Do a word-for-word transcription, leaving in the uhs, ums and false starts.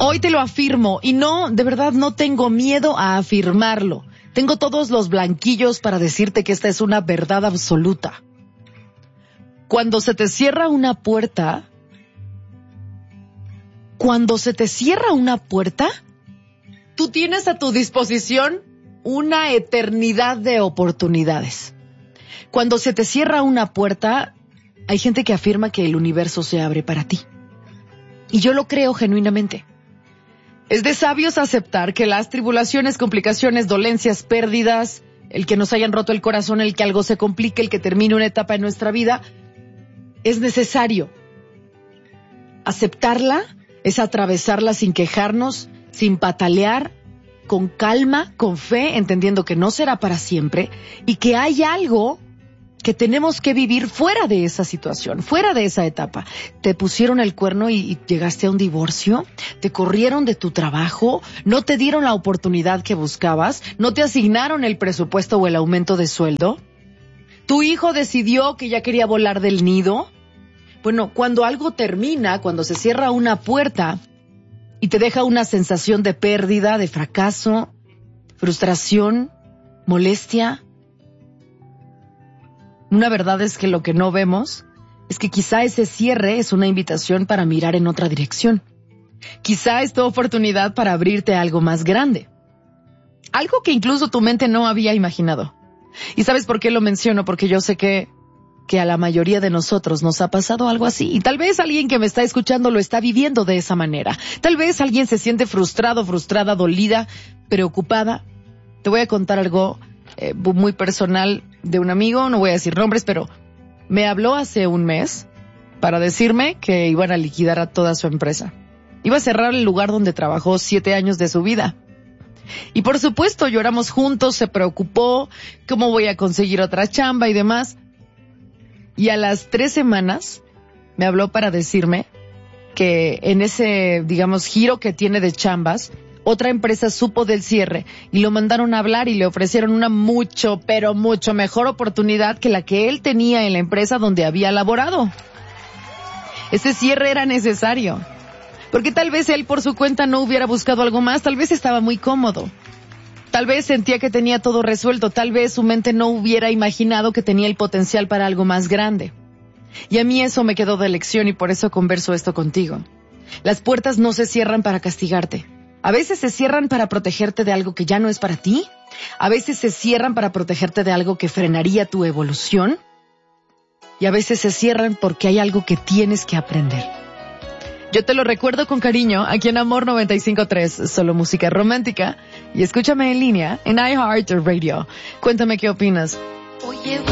Hoy te lo afirmo y no, de verdad no tengo miedo a afirmarlo. Tengo todos los blanquillos para decirte que esta es una verdad absoluta. Cuando se te cierra una puerta, cuando se te cierra una puerta, tú tienes a tu disposición una eternidad de oportunidades. Cuando se te cierra una puerta, hay gente que afirma que el universo se abre para ti. Y yo lo creo genuinamente. Es de sabios aceptar que las tribulaciones, complicaciones, dolencias, pérdidas, el que nos hayan roto el corazón, el que algo se complique, el que termine una etapa en nuestra vida, es necesario. Aceptarla es atravesarla sin quejarnos, sin patalear, con calma, con fe, entendiendo que no será para siempre y que hay algo que tenemos que vivir fuera de esa situación, fuera de esa etapa. Te pusieron el cuerno y, y llegaste a un divorcio, te corrieron de tu trabajo, no te dieron la oportunidad que buscabas, no te asignaron el presupuesto o el aumento de sueldo. Tu hijo decidió que ya quería volar del nido. Bueno, cuando algo termina, cuando se cierra una puerta y te deja una sensación de pérdida, de fracaso, frustración, molestia, una verdad es que lo que no vemos es que quizá ese cierre es una invitación para mirar en otra dirección. Quizá es tu oportunidad para abrirte a algo más grande. Algo que incluso tu mente no había imaginado. ¿Y sabes por qué lo menciono? Porque yo sé que, que a la mayoría de nosotros nos ha pasado algo así. Y tal vez alguien que me está escuchando lo está viviendo de esa manera. Tal vez alguien se siente frustrado, frustrada, dolida, preocupada. Te voy a contar algo Eh, muy personal de un amigo, no voy a decir nombres, pero me habló hace un mes para decirme que iban a liquidar a toda su empresa. Iba a cerrar el lugar donde trabajó siete años de su vida. Y por supuesto lloramos juntos, se preocupó, cómo voy a conseguir otra chamba y demás. Y a las tres semanas me habló para decirme que en ese, digamos, giro que tiene de chambas, otra empresa supo del cierre y lo mandaron a hablar y le ofrecieron una mucho, pero mucho mejor oportunidad que la que él tenía en la empresa donde había laborado. Ese cierre era necesario, porque tal vez él por su cuenta no hubiera buscado algo más, tal vez estaba muy cómodo, tal vez sentía que tenía todo resuelto, tal vez su mente no hubiera imaginado que tenía el potencial para algo más grande. Y a mí eso me quedó de lección y por eso converso esto contigo. Las puertas no se cierran para castigarte. A veces se cierran para protegerte de algo que ya no es para ti. A veces se cierran para protegerte de algo que frenaría tu evolución. Y a veces se cierran porque hay algo que tienes que aprender. Yo te lo recuerdo con cariño aquí en Amor noventa y cinco punto tres, solo música romántica. Y escúchame en línea en iHeartRadio. Cuéntame qué opinas. Oye,